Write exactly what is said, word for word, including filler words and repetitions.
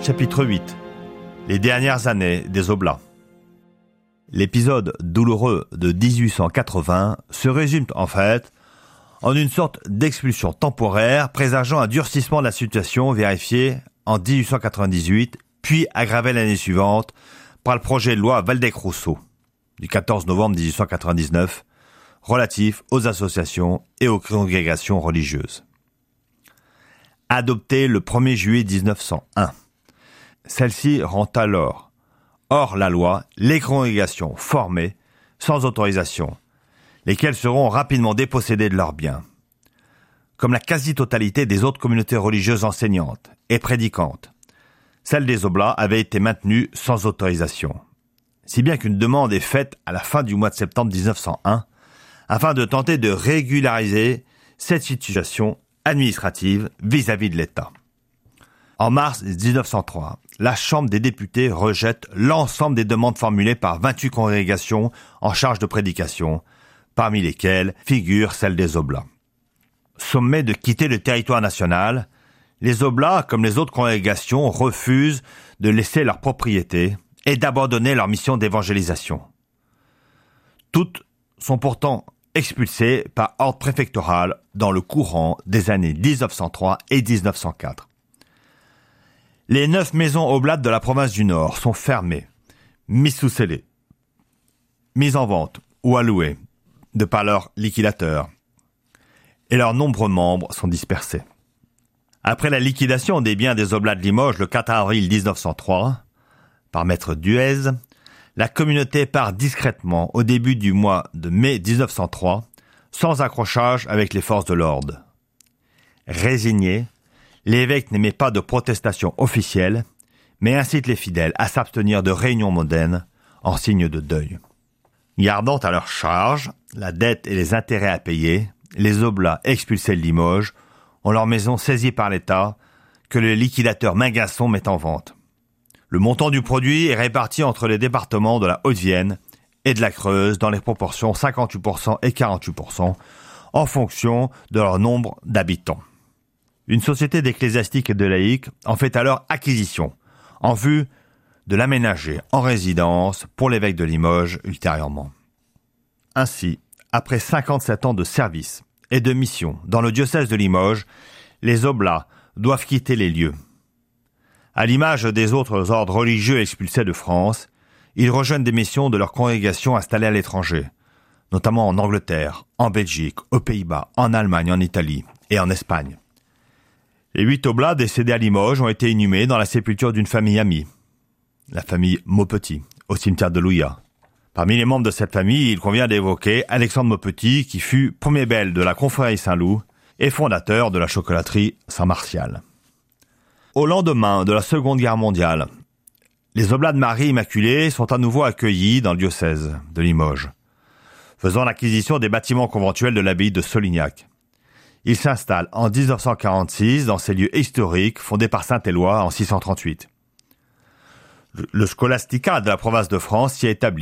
Chapitre huit. Les dernières années des Oblats. L'épisode douloureux de dix-huit cent quatre-vingts se résume en fait en une sorte d'expulsion temporaire présageant un durcissement de la situation vérifié en dix-huit cent quatre-vingt-dix-huit, puis aggravé l'année suivante par le projet de loi Waldeck-Rousseau du quatorze novembre dix-huit cent quatre-vingt-dix-neuf relatif aux associations et aux congrégations religieuses. Adoptée le premier juillet dix-neuf cent un, celle-ci rend alors hors la loi les congrégations formées sans autorisation, lesquelles seront rapidement dépossédées de leurs biens. Comme la quasi-totalité des autres communautés religieuses enseignantes et prédicantes, celle des Oblats avait été maintenue sans autorisation, si bien qu'une demande est faite à la fin du mois de septembre dix-neuf cent un afin de tenter de régulariser cette situation administrative vis-à-vis de l'État. En mars dix-neuf cent trois, la Chambre des députés rejette l'ensemble des demandes formulées par vingt-huit congrégations en charge de prédication, parmi lesquelles figure celle des Oblats. Sommés de quitter le territoire national, les Oblats, comme les autres congrégations, refusent de laisser leur propriété et d'abandonner leur mission d'évangélisation. Toutes sont pourtant expulsées par ordre préfectoral dans le courant des années dix-neuf cent trois et dix-neuf cent quatre. Les neuf maisons oblates de la province du Nord sont fermées, mises sous scellé, mises en vente ou allouées de par leurs liquidateurs, et leurs nombreux membres sont dispersés. Après la liquidation des biens des Oblats de Limoges le quatre avril dix-neuf cent trois, par maître Duez, la communauté part discrètement au début du mois de mai dix-neuf cent trois, sans accrochage avec les forces de l'ordre. Résigné, l'évêque n'émet pas de protestation officielle, mais incite les fidèles à s'abstenir de réunions mondaines en signe de deuil. Gardant à leur charge la dette et les intérêts à payer, les Oblats expulsés de Limoges ont leur maison saisie par l'État que le liquidateur Mingasson met en vente. Le montant du produit est réparti entre les départements de la Haute-Vienne et de la Creuse dans les proportions cinquante-huit pour cent et quarante-huit pour cent en fonction de leur nombre d'habitants. Une société d'ecclésiastiques et de laïcs en fait alors acquisition en vue de l'aménager en résidence pour l'évêque de Limoges ultérieurement. Ainsi, après cinquante-sept ans de service et de mission dans le diocèse de Limoges, les Oblats doivent quitter les lieux. À l'image des autres ordres religieux expulsés de France, ils rejoignent des missions de leurs congrégations installées à l'étranger, notamment en Angleterre, en Belgique, aux Pays-Bas, en Allemagne, en Italie et en Espagne. Les huit Oblats décédés à Limoges ont été inhumés dans la sépulture d'une famille amie, la famille Maupetit, au cimetière de Louillat. Parmi les membres de cette famille, il convient d'évoquer Alexandre Maupetit, qui fut premier bel de la confrérie Saint-Loup et fondateur de la chocolaterie Saint-Martial. Au lendemain de la Seconde Guerre mondiale, les Oblats de Marie Immaculée sont à nouveau accueillis dans le diocèse de Limoges, faisant l'acquisition des bâtiments conventuels de l'abbaye de Solignac. Ils s'installent en dix-neuf cent quarante-six dans ces lieux historiques fondés par saint Éloi en six cent trente-huit. Le scolastica de la province de France s'y est établi